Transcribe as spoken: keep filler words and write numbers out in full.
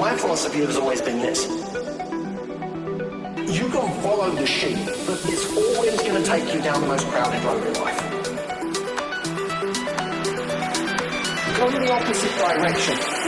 my philosophy has always been this. You can follow the sheep, but it's always going to take you down the most crowded road in life. Go in the opposite direction.